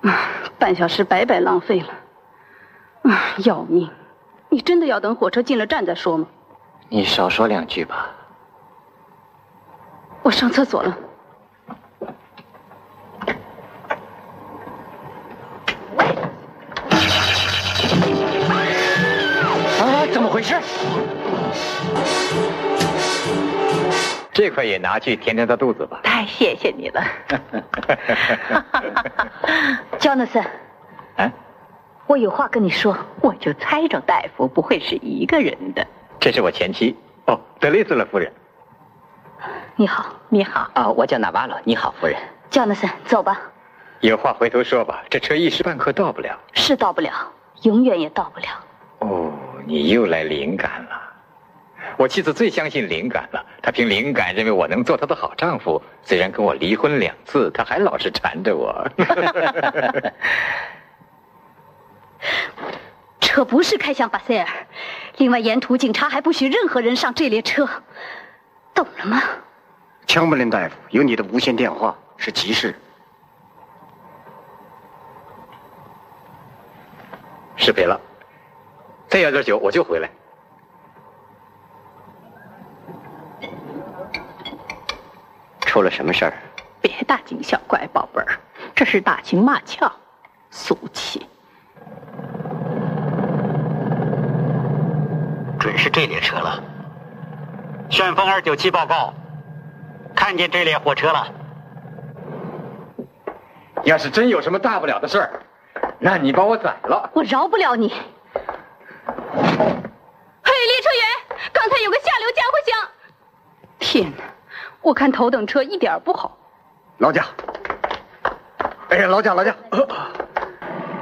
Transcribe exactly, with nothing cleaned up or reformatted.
半小时白白浪费了。啊，要命！你真的要等火车进了站再说吗？ 你少说两句吧。 我上厕所了。 啊，怎么回事？ 这块也拿去填填他肚子吧。 太谢谢你了。 Jonathan， 啊， 我有话跟你说。我就猜着大夫不会是一个人的。 这是我前妻哦，德雷斯勒夫人。 你好。 你好。 啊，我叫纳瓦罗。你好，夫人。 Jonathan， 走吧。 有话回头说吧，这车一时半刻到不了。 是到不了，永远也到不了。 哦，你又来灵感了。我妻子最相信灵感了，她凭灵感认为我能做她的好丈夫。虽然跟我离婚两次，她还老是缠着我。 车不是开向巴塞尔，另外沿途警察还不许任何人上这列车，懂了吗？ 乔姆林大夫，有你的无线电话，是急事。 失陪了，再要点酒我就回来。 出了什么事儿？ 别大惊小怪，宝贝儿，这是打情骂俏，俗气。 准是这列车了。旋风二九七报告，看见这列火车了。 要是真有什么大不了的事儿，那你把我宰了。 我饶不了你。嘿，列车员，刚才有个下流家伙想……天哪！我看头等车一点不好。 劳驾，哎呀，劳驾，劳驾。呃